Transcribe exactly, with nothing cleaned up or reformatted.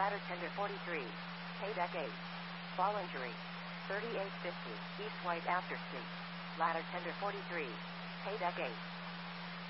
Ladder tender forty-three. Pay deck eight. Ball injury. thirty-eight fifty. East White After Street. Ladder tender forty-three. Pay deck eight.